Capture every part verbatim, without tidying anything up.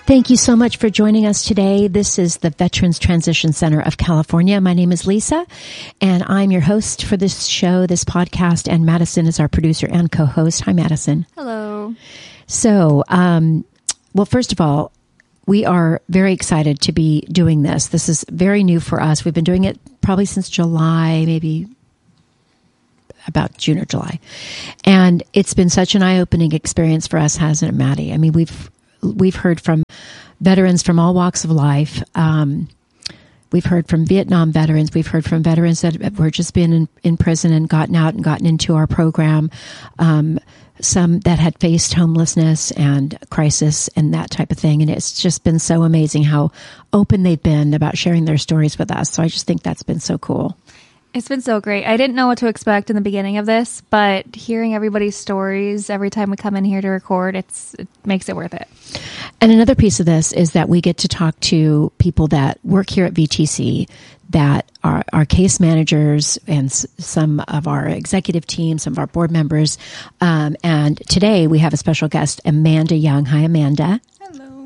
Thank you so much for joining us today. This is the Veterans Transition Center of California. My name is Lisa, and I'm your host for this show, this podcast, and Madison is our producer and co-host. Hi, Madison. Hello. So, um, well, first of all, we are very excited to be doing this. This is very new for us. We've been doing it probably since July, maybe about June or July. And it's been such an eye-opening experience for us, hasn't it, Maddie? I mean, we've We've heard from veterans from all walks of life. Um, we've heard from Vietnam veterans. We've heard from veterans that were just been in, in prison and gotten out and gotten into our program. Um, some that had faced homelessness and crisis and that type of thing. And it's just been so amazing how open they've been about sharing their stories with us. So I just think that's been so cool. It's been so great. I didn't know what to expect in the beginning of this, but hearing everybody's stories every time we come in here to record, it's it makes it worth it. And another piece of this is that we get to talk to people that work here at V T C, that are our case managers and s- some of our executive team, some of our board members. Um, and today we have a special guest, Amanda Young. Hi, Amanda. Hello.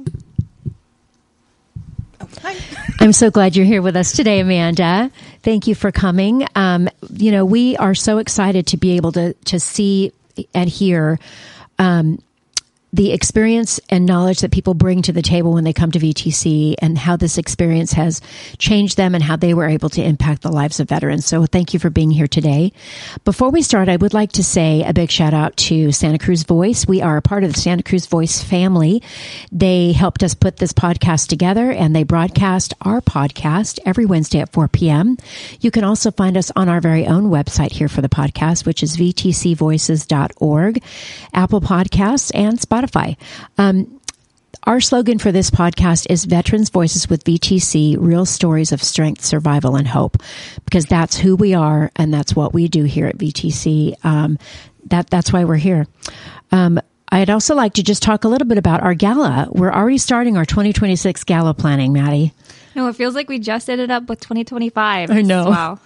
Oh, hi. I'm so glad you're here with us today, Amanda. Thank you for coming. Um, you know, we are so excited to be able to to see and hear um, the experience and knowledge that people bring to the table when they come to V T C and how this experience has changed them and how they were able to impact the lives of veterans. So thank you for being here today. Before we start, I would like to say a big shout out to Santa Cruz Voice. We are a part of the Santa Cruz Voice family. They helped us put this podcast together and they broadcast our podcast every Wednesday at four p.m. You can also find us on our very own website here for the podcast, which is v t c voices dot org, Apple Podcasts, and Spotify. Um, our slogan for this podcast is Veterans Voices with V T C, Real Stories of Strength, Survival, and Hope, because that's who we are and that's what we do here at V T C. Um, that that's why we're here. Um, I'd also like to just talk a little bit about our gala. We're already starting our twenty twenty-six gala planning, Maddie. No, it feels like we just ended up with twenty twenty-five. I know. Wow.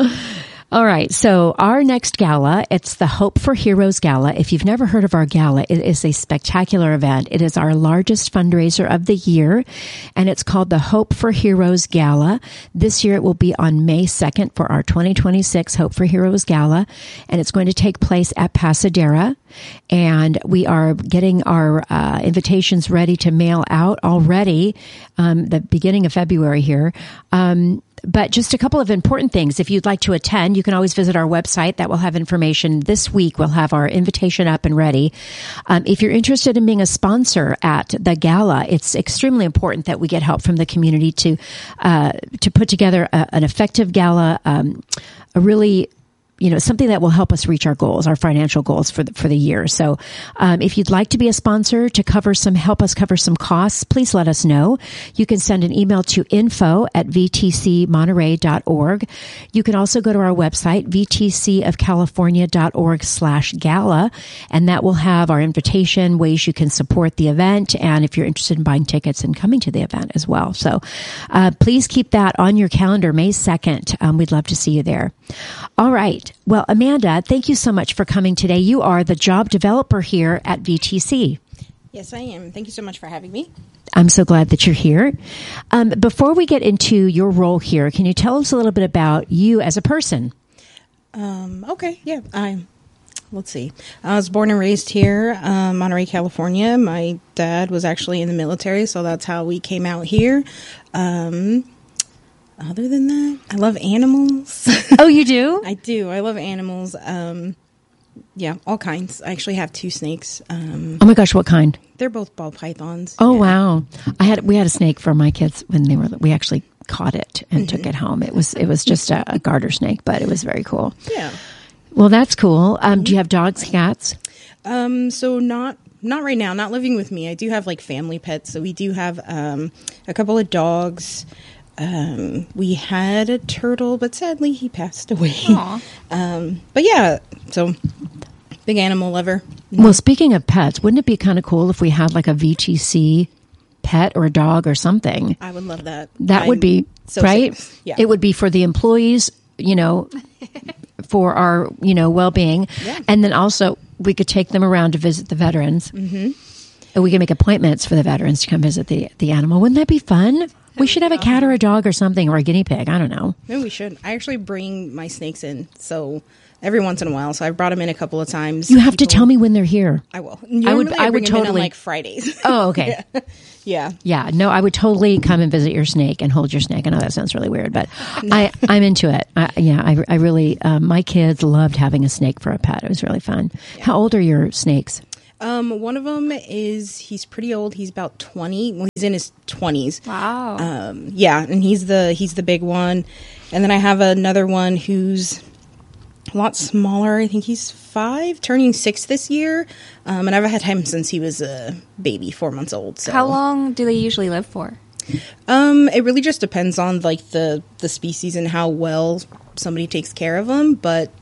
All right. So our next gala, it's the Hope for Heroes Gala. If you've never heard of our gala, it is a spectacular event. It is our largest fundraiser of the year, and it's called the Hope for Heroes Gala. This year it will be on May second for our twenty twenty-six Hope for Heroes Gala, and it's going to take place at Pasadena. And we are getting our uh, invitations ready to mail out already, um, the beginning of February here. Um, But just a couple of important things. If you'd like to attend, you can always visit our website. That will have information. This week, we'll have our invitation up and ready. Um, if you're interested in being a sponsor at the gala, it's extremely important that we get help from the community to uh, to put together a, an effective gala, um, a really you know, something that will help us reach our goals, our financial goals for the, for the year. So, um, if you'd like to be a sponsor to cover some, help us cover some costs, please let us know. You can send an email to info at v t c monterey dot org. You can also go to our website, v t c of california dot org slash gala, and that will have our invitation, ways you can support the event, and if you're interested in buying tickets and coming to the event as well. So, uh, please keep that on your calendar, May second. Um, we'd love to see you there. All right. Well, Amanda, thank you so much for coming today. You are the job developer here at V T C. Yes, I am. Thank you so much for having me. I'm so glad that you're here. Um, before we get into your role here, can you tell us a little bit about you as a person? Um, okay, yeah. I let's see. I was born and raised here, um, Monterey, California. My dad was actually in the military, so that's how we came out here. Um, other than that, I love animals. Oh, you do? I do. I love animals. Um, yeah, all kinds. I actually have two snakes. Um, Oh my gosh, what kind? they're both ball pythons. Oh, yeah. wow. I had, we had a snake for my kids when they were, we actually caught it and Mm-hmm. took it home. It was, it was just a, a garter snake, but it was very cool. Yeah. Well, that's cool. Um, do you have dogs, cats? Um, so not not right now, not living with me. I do have like family pets. So we do have um, a couple of dogs. Um, we had a turtle, but sadly he passed away. Aw. Um, but yeah, so big animal lover. Well, speaking of pets, wouldn't it be kind of cool if we had like a V T C pet or a dog or something? I would love that. That I'm would be, so right? serious. Yeah. It would be for the employees, you know, for our, you know, well-being. Yeah. And then also we could take them around to visit the veterans. Mm-hmm. We can make appointments for the veterans to come visit the, the animal. Wouldn't that be fun? We should have a cat or a dog or something, or a guinea pig. I don't know. Maybe we should. I actually bring my snakes in, so every once in a while. So I've brought them in a couple of times. You have People, to tell me when they're here. I will. Normally, I would. I, I would totally on like Fridays. Oh, okay. yeah. yeah. Yeah. No, I would totally come and visit your snake and hold your snake. I know that sounds really weird, but no. I, I'm into it. I, yeah. I, I really. Um, my kids loved having a snake for a pet. It was really fun. Yeah. How old are your snakes? Um, one of them is, he's pretty old. He's about twenty. Well, he's in his twenties. Wow. Um, yeah. And he's the, he's the big one. And then I have another one who's a lot smaller. I think he's five, turning six this year. Um, and I've had him since he was a baby, four months old. So. How long do they usually live for? Um, it really just depends on like the, the species and how well somebody takes care of them. But,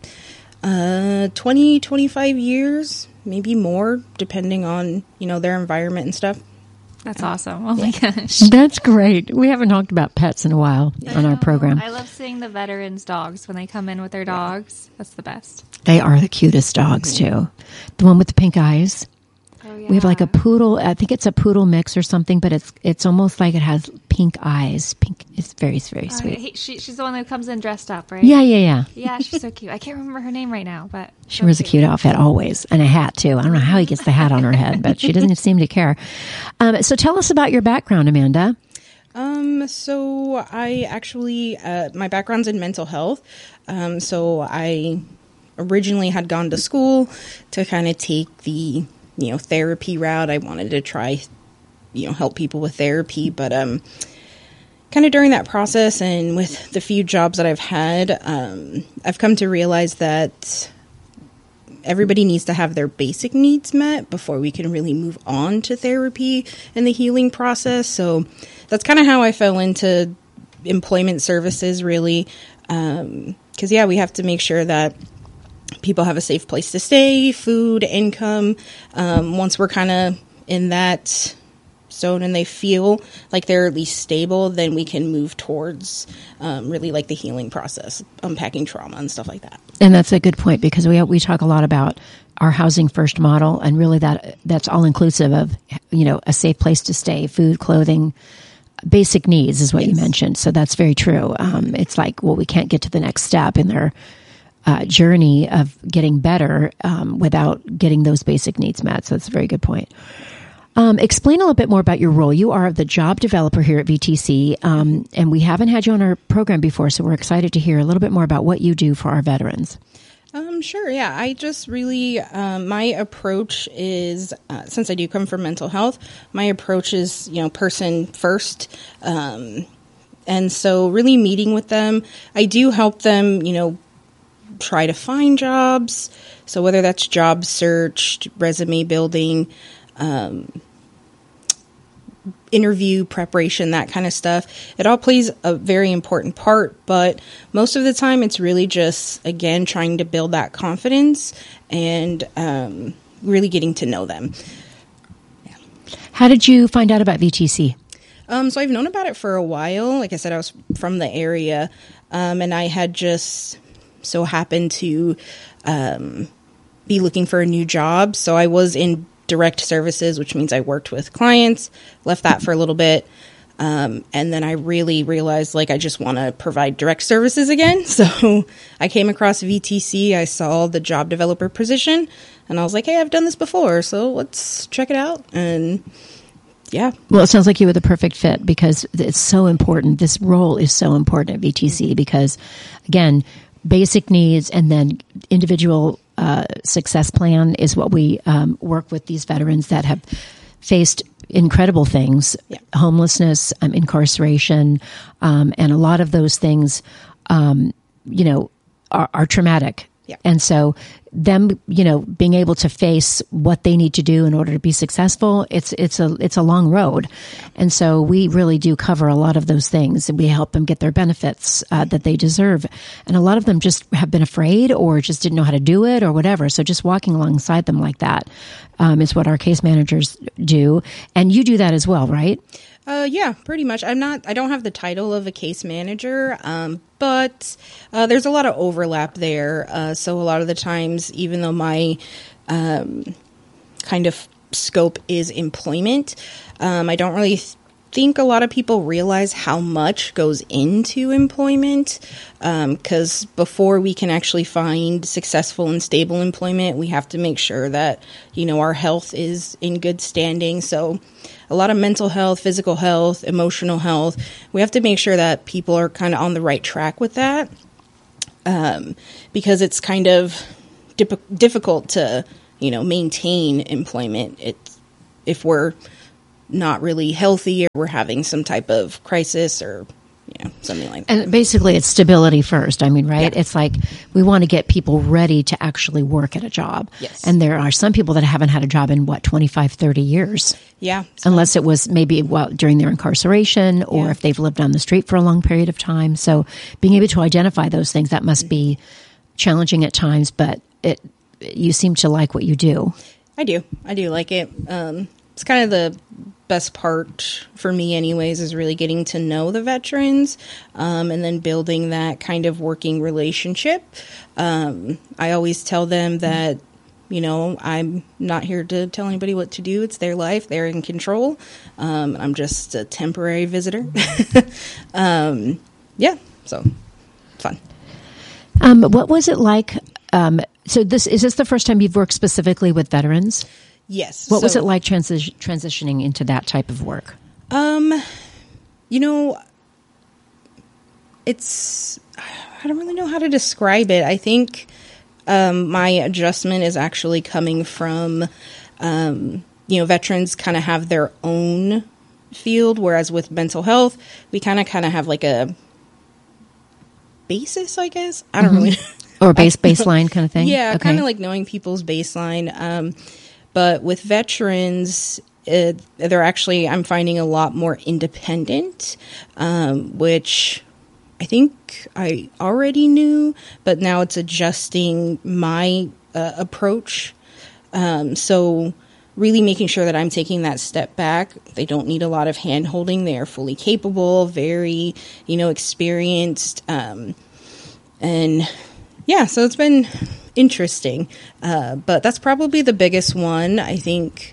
uh, twenty, twenty-five years. Maybe more, depending on, you know, their environment and stuff. That's awesome. Oh, my gosh. That's great. We haven't talked about pets in a while on our program. I love seeing the veterans' dogs when they come in with their dogs. That's the best. They are the cutest dogs, too. The one with the pink eyes. Oh, yeah. We have like a poodle. I think it's a poodle mix or something, but it's it's almost like it has pink eyes. Pink. It's very, very sweet. Uh, he, she, she's the one who comes in dressed up, right? Yeah, yeah, yeah. Yeah, she's so cute. I can't remember her name right now, but she so wears cute. a cute outfit always, and a hat too. I don't know how he gets the hat on her head, but she doesn't seem to care. Um, so tell us about your background, Amanda. Um, so I actually, uh, my background's in mental health. Um, so I originally had gone to school to kind of take the, you know, therapy route. I wanted to try, you know, help people with therapy, but, um, kind of during that process and with the few jobs that I've had, um, I've come to realize that everybody needs to have their basic needs met before we can really move on to therapy and the healing process. So that's kind of how I fell into employment services, really. Um, 'cause yeah, we have to make sure that people have a safe place to stay, food, income. Um, once we're kind of in that zone and they feel like they're at least stable, then we can move towards um, really like the healing process, unpacking trauma and stuff like that. And that's a good point, because we we talk a lot about our housing first model, and really that that's all inclusive of, you know, a safe place to stay, food, clothing, basic needs is what yes. you mentioned. So that's very true. Um, it's like, well, we can't get to the next step in their uh, journey of getting better um, without getting those basic needs met. So that's a very good point. Um, explain a little bit more about your role. You are the job developer here at V T C, um, and we haven't had you on our program before, so we're excited to hear a little bit more about what you do for our veterans. Um, sure, yeah. I just really, um, my approach is, uh, since I do come from mental health, my approach is, you know, person first. Um, and so really meeting with them, I do help them, you know, try to find jobs. So whether that's job search, resume building, um, interview preparation, that kind of stuff. It all plays a very important part, but most of the time it's really just, again, trying to build that confidence and um, really getting to know them. Yeah. How did you find out about V T C? Um, so I've known about it for a while. Like I said, I was from the area, um, and I had just so happened to um, be looking for a new job. So I was in direct services, which means I worked with clients, left that for a little bit. Um, and then I really realized, like, I just want to provide direct services again. So I came across V T C. I saw the job developer position and I was like, hey, I've done this before, so let's check it out. And yeah. Well, it sounds like you were the perfect fit, because it's so important. This role is so important at V T C because, again, basic needs and then individual uh, success plan is what we um, work with these veterans that have faced incredible things, yeah. homelessness, um, incarceration, um, and a lot of those things, um, you know, are, are traumatic. Yeah. And so them, you know, being able to face what they need to do in order to be successful, it's it's a it's a long road. And so we really do cover a lot of those things. We help them get their benefits uh, that they deserve. And a lot of them just have been afraid or just didn't know how to do it or whatever. So just walking alongside them like that um, is what our case managers do. And you do that as well, right? Uh, yeah, pretty much. I'm not, I don't have the title of a case manager, um, but uh, there's a lot of overlap there. Uh, so a lot of the times, even though my um, kind of scope is employment. Um, I don't really th- think a lot of people realize how much goes into employment, because um, before we can actually find successful and stable employment, we have to make sure that, you know, our health is in good standing. So a lot of mental health, physical health, emotional health, we have to make sure that people are kind of on the right track with that, um, because it's kind of dip- difficult to, you know, maintain employment It's, if we're not really healthy or we're having some type of crisis or, you know, something like that. And basically it's stability first. I mean, right? Yeah. It's like we want to get people ready to actually work at a job. Yes. And there are some people that haven't had a job in what, twenty-five, thirty years. Yeah. So, Unless it was maybe well during their incarceration or Yeah. if they've lived on the street for a long period of time. So being able to identify those things, that must be challenging at times, but it you seem to like what you do. I do. I do like it. Um, it's kind of the best part for me anyways, is really getting to know the veterans, um, and then building that kind of working relationship. Um, I always tell them that, you know, I'm not here to tell anybody what to do. It's their life. They're in control. Um, I'm just a temporary visitor. um, yeah. So fun. Um, what was it like? Um, so this is this the first time you've worked specifically with veterans? Yes. What was So- it like transi- transitioning into that type of work? Um, you know, it's, I don't really know how to describe it. I think, um, my adjustment is actually coming from, um, you know, veterans kind of have their own field, whereas with mental health, we kind of, kind of have like a basis, I guess. I don't Mm-hmm. really Or base baseline kind of thing? Yeah, Okay. kind of like knowing people's baseline. Um, but with veterans, it, they're actually, I'm finding a lot more independent, um, which I think I already knew, but now it's adjusting my uh, approach. Um, so really making sure that I'm taking that step back. They don't need a lot of hand holding. They are fully capable, very, you know, experienced, um, and yeah, so it's been interesting, uh, but that's probably the biggest one. I think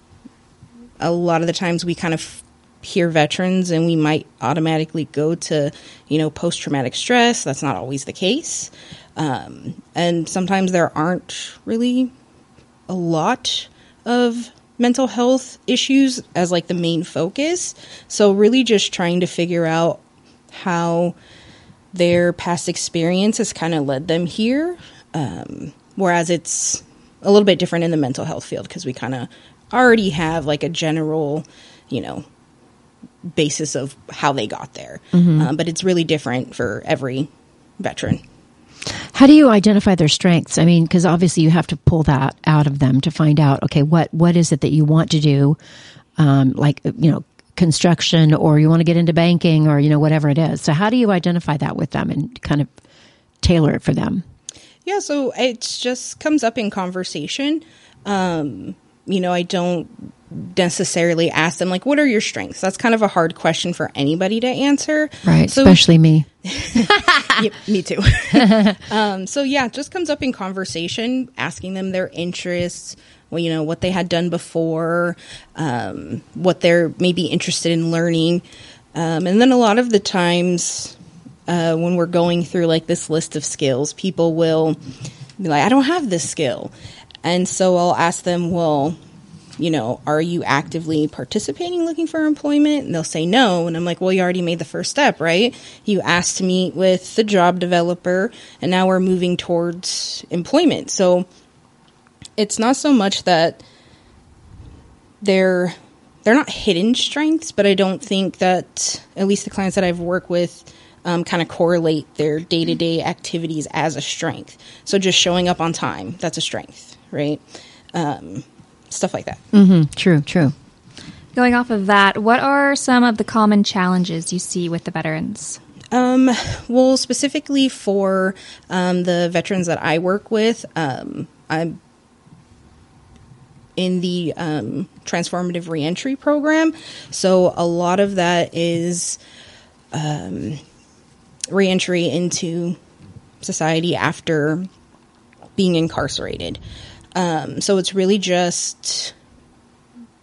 a lot of the times we kind of hear veterans and we might automatically go to, you know, post-traumatic stress. That's not always the case. Um, and sometimes there aren't really a lot of mental health issues as like the main focus. So really just trying to figure out how their past experience has kind of led them here. Um, whereas it's a little bit different in the mental health field because we kind of already have like a general, you know, basis of how they got there. Mm-hmm. Um, but it's really different for every veteran. How do you identify their strengths? I mean, because obviously you have to pull that out of them to find out, okay, what, what is it that you want to do? Um, like, you know, construction, or you want to get into banking, or, you know, whatever it is. So how do you identify that with them and kind of tailor it for them? Yeah, so it just comes up in conversation. Um, you know, I don't necessarily ask them, like, what are your strengths? That's kind of a hard question for anybody to answer. Right, so, especially me. Yep, me too. um, so, yeah, it just comes up in conversation, asking them their interests, well, you know, what they had done before, um, what they're maybe interested in learning. Um, and then a lot of the times uh, when we're going through, like, this list of skills, people will be like, I don't have this skill. And so I'll ask them, well, you know, are you actively participating looking for employment? And they'll say no. And I'm like, well, you already made the first step, right? You asked to meet with the job developer, and now we're moving towards employment. So it's not so much that they're they're not hidden strengths, but I don't think that, at least the clients that I've worked with, um, kind of correlate their day-to-day activities as a strength. So just showing up on time, that's a strength, right? Um, stuff like that. Mm-hmm. True, true. Going off of that, what are some of the common challenges you see with the veterans? Um, well, specifically for um, the veterans that I work with, um, I'm in the um, transformative reentry program. So a lot of that is um, reentry into society after being incarcerated. Um, so it's really just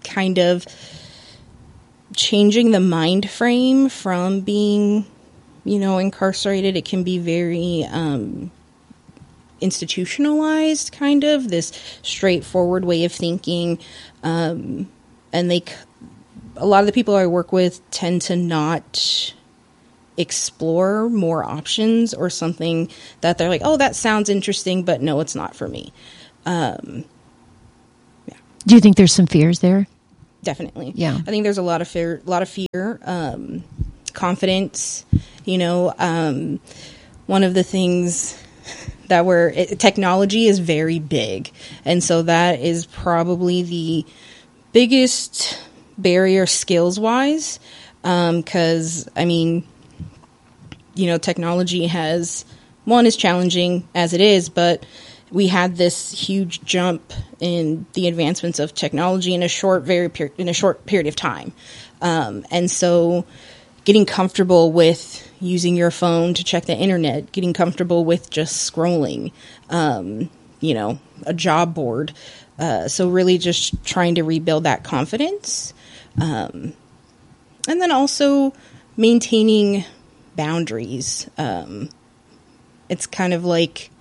kind of changing the mind frame from being, you know, incarcerated. It can be very um, institutionalized, kind of this straightforward way of thinking. Um, and they, a lot of the people I work with tend to not explore more options or something that they're like, oh, that sounds interesting, but no, it's not for me. Um, yeah. Do you think there's some fears there? Definitely. Yeah. I think there's a lot of fear, a lot of fear, um, confidence, you know, um, one of the things that we're, it, technology is very big. And so that is probably the biggest barrier skills wise. Um, 'cause I mean, you know, technology has, one is challenging as it is, but we had this huge jump in the advancements of technology in a short, very per- in a short period of time. Um, and so getting comfortable with using your phone to check the internet, getting comfortable with just scrolling, um, you know, a job board. Uh, so really just trying to rebuild that confidence. Um, and then also maintaining boundaries. Um, it's kind of like,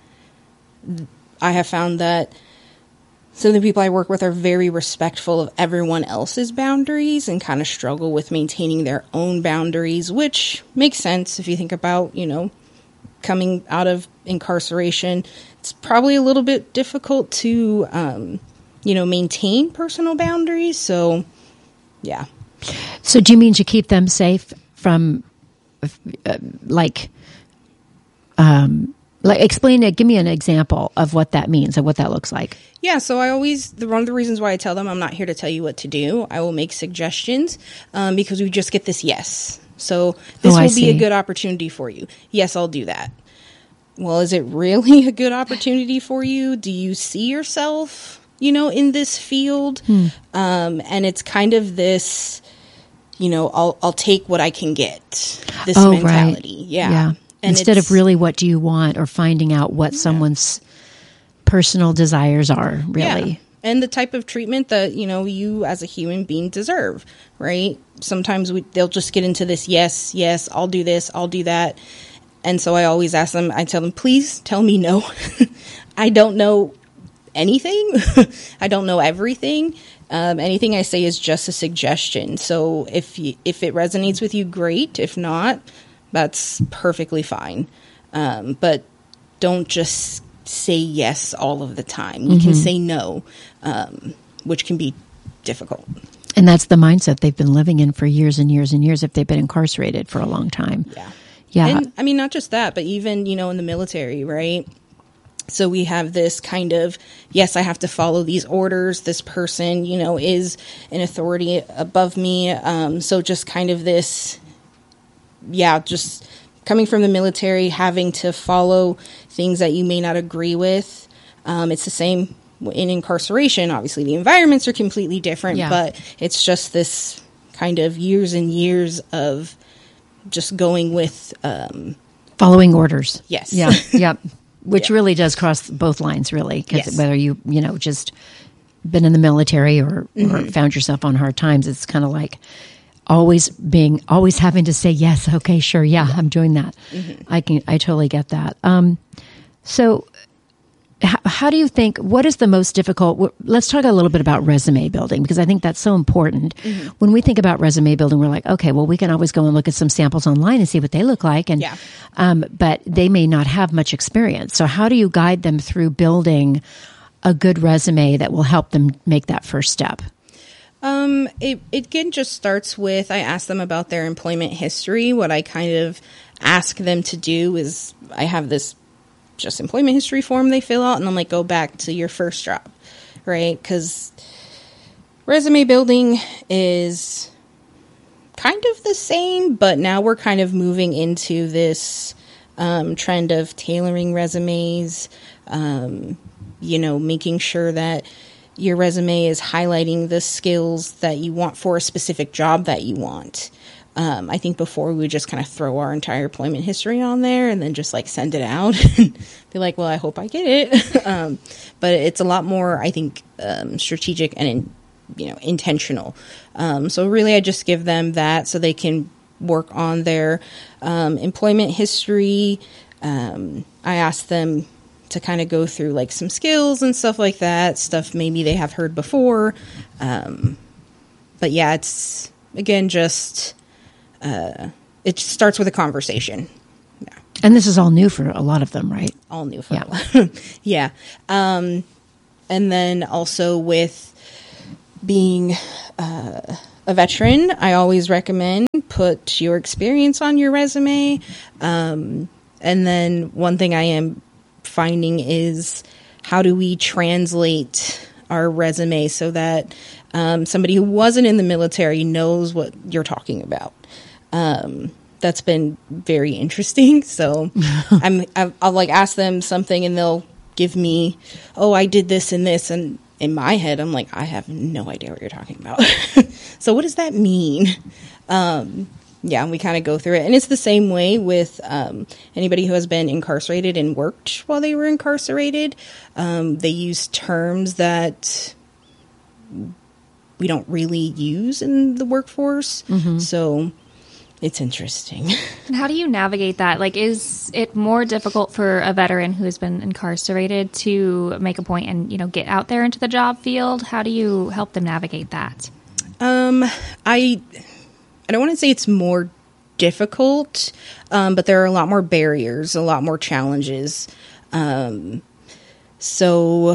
I have found that some of the people I work with are very respectful of everyone else's boundaries and kind of struggle with maintaining their own boundaries, which makes sense if you think about, you know, coming out of incarceration. It's probably a little bit difficult to, um, you know, maintain personal boundaries. So, yeah. So do you mean to keep them safe from, uh, like, um, like explain it, give me an example of what that means and what that looks like. Yeah, so I always, the, one of the reasons why I tell them I'm not here to tell you what to do, I will make suggestions um, because we just get this yes. So this oh, will I be see. a good opportunity for you. Yes, I'll do that. Well, is it really a good opportunity for you? Do you see yourself, you know, in this field? Hmm. Um, and it's kind of this, you know, I'll I'll take what I can get. This oh, mentality. Right. Yeah. yeah. And instead of really what do you want or finding out what yeah. someone's personal desires are, really. Yeah. And the type of treatment that, you know, you as a human being deserve, right? Sometimes we, they'll just get into this, yes, yes, I'll do this, I'll do that. And so I always ask them, I tell them, please tell me no. I don't know anything. I don't know everything. Um, anything I say is just a suggestion. So if you, if it resonates with you, great. If not, that's perfectly fine. Um, but don't just say yes all of the time. You mm-hmm. can say no, um, which can be difficult. And that's the mindset they've been living in for years and years and years if they've been incarcerated for a long time. Yeah. Yeah. And I mean, not just that, but even, you know, in the military, right? So we have this kind of, yes, I have to follow these orders. This person, you know, is an authority above me. Um, so just kind of this, yeah, just coming from the military, having to follow things that you may not agree with. Um, it's the same in incarceration. Obviously, the environments are completely different, yeah. but it's just this kind of years and years of just going with um, following orders. Yes. Yeah. Yep. Which yeah. really does cross both lines, really, because yes. whether you, you know, just been in the military or, mm-hmm. or found yourself on hard times, it's kind of like always being, always having to say, yes, okay, sure, yeah, yeah. I'm doing that. Mm-hmm. I can, I totally get that. Um, so h- how do you think, what is the most difficult, let's talk a little bit about resume building, because I think that's so important. Mm-hmm. When we think about resume building, we're like, okay, well, we can always go and look at some samples online and see what they look like. And, yeah. um, but they may not have much experience. So how do you guide them through building a good resume that will help them make that first step? Um, it, it again just starts with, I ask them about their employment history. What I kind of ask them to do is, I have this just employment history form they fill out, and I'm like, go back to your first job, right? Because resume building is kind of the same, but now we're kind of moving into this um, trend of tailoring resumes, um, you know, making sure that your resume is highlighting the skills that you want for a specific job that you want. Um, I think before we would just kind of throw our entire employment history on there and then just like send it out and be like, well, I hope I get it. um, but it's a lot more, I think, um, strategic and in, you know, intentional. Um, so really, I just give them that so they can work on their um, employment history. Um, I ask them to kind of go through like some skills and stuff like that, stuff maybe they have heard before. Um, but yeah, it's, again, just, uh, it starts with a conversation. Yeah. And this is all new for a lot of them, right? All new for Yeah. a lot. Yeah. Um, and then also with being uh, a veteran, I always recommend put your experience on your resume. Um, and then one thing I am finding is how do we translate our resume so that um, somebody who wasn't in the military knows what you're talking about. Um, that's been very interesting. So I'm, I'll, I'll like ask them something and they'll give me, oh, I did this and this. And in my head, I'm like, I have no idea what you're talking about. So what does that mean? Um, Yeah, and we kind of go through it. And it's the same way with um, anybody who has been incarcerated and worked while they were incarcerated. Um, they use terms that we don't really use in the workforce. Mm-hmm. So it's interesting. And how do you navigate that? Like, is it more difficult for a veteran who has been incarcerated to make a point and, you know, get out there into the job field? How do you help them navigate that? Um, I... I don't want to say it's more difficult, um, but there are a lot more barriers, a lot more challenges. Um, so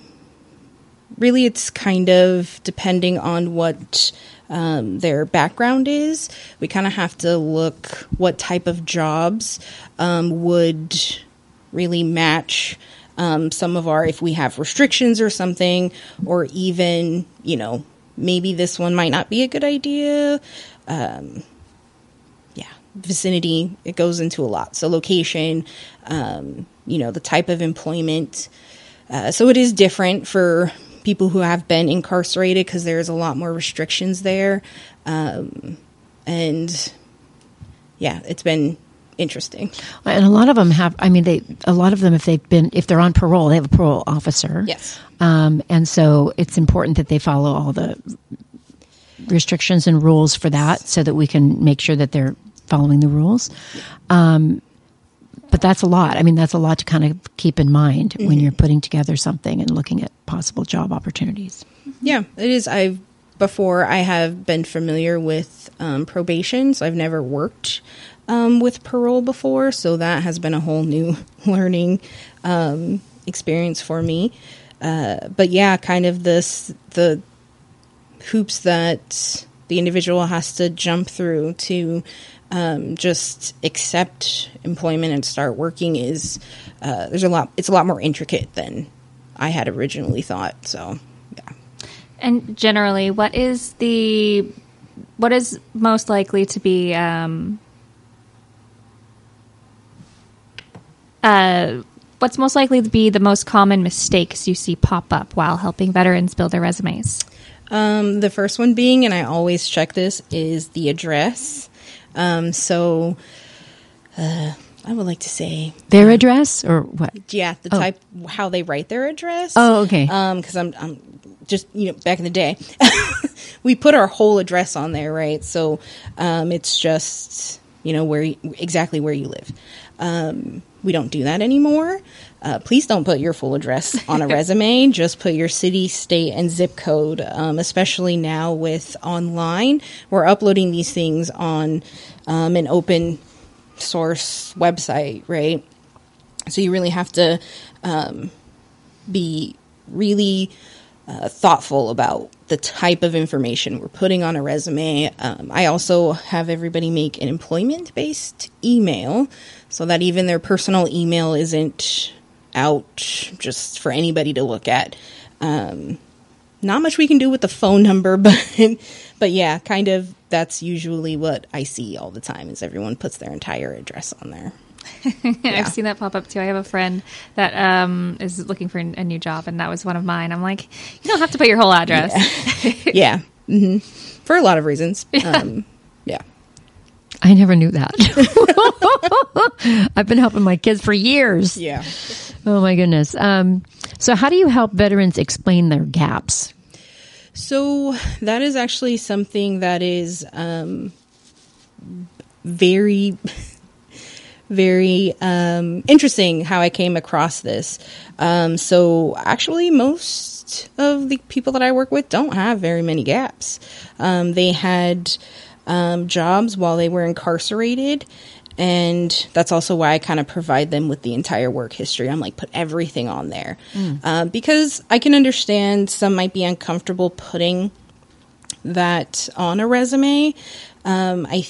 really it's kind of depending on what um, their background is. We kind of have to look what type of jobs um, would really match um, some of our, if we have restrictions or something, or even, you know, maybe this one might not be a good idea. Um, yeah, vicinity, it goes into a lot. So location, um, you know, the type of employment. Uh, so it is different for people who have been incarcerated because there's a lot more restrictions there. Um, and yeah, it's been interesting. And a lot of them have, I mean, they, a lot of them, if they've been, if they're on parole, they have a parole officer. Yes. Um, and so it's important that they follow all the restrictions and rules for that so that we can make sure that they're following the rules. Um, but that's a lot. I mean, that's a lot to kind of keep in mind mm-hmm. when you're putting together something and looking at possible job opportunities. Yeah, it is. I've, before I have been familiar with um, probation, so I've never worked um, with parole before. So that has been a whole new learning um, experience for me. Uh, but yeah, kind of this, the hoops that the individual has to jump through to um, just accept employment and start working is, uh, there's a lot, it's a lot more intricate than I had originally thought. So, yeah. And generally, what is the, what is most likely to be, um, uh, what's most likely to be the most common mistakes you see pop up while helping veterans build their resumes? Um, the first one being, and I always check this, is the address. Um, so, uh, I would like to say their address or what? Yeah, the oh. type, how they write their address. Oh, okay. Um, cause I'm, I'm just, you know, back in the day, we put our whole address on there, right? So, um, it's just, you know, where, you, exactly where you live. Um, we don't do that anymore. Uh, please don't put your full address on a resume. Just put your city, state, and zip code, um, especially now with online. We're uploading these things on um, an open source website, right? So you really have to um, be really uh, thoughtful about the type of information we're putting on a resume. Um, I also have everybody make an employment-based email so that even their personal email isn't out just for anybody to look at. Um, not much we can do with the phone number, but but yeah, kind of that's usually what I see all the time is everyone puts their entire address on there. Yeah. Yeah. I've seen that pop up too. I have a friend that um, is looking for a new job, and that was one of mine. I'm like, you don't have to put your whole address. Yeah, yeah. Mm-hmm. For a lot of reasons. Yeah. Um, yeah. I never knew that. I've been helping my kids for years. Yeah. Oh my goodness. Um, so how do you help veterans explain their gaps? So that is actually something that is um, very, very um, interesting how I came across this. Um, so actually most of the people that I work with don't have very many gaps. Um, they had um, jobs while they were incarcerated. And that's also why I kind of provide them with the entire work history. I'm like, put everything on there. Mm. Uh, because I can understand some might be uncomfortable putting that on a resume. Um, I